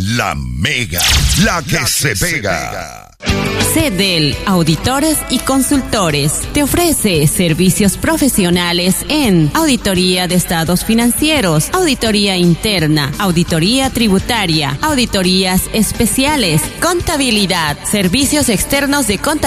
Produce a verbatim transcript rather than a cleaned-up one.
La Mega, la que, la que se, se pega. pega. Cedel Auditores y Consultores te ofrece servicios profesionales en auditoría de estados financieros, auditoría interna, auditoría tributaria, auditorías especiales, contabilidad, servicios externos de contabilidad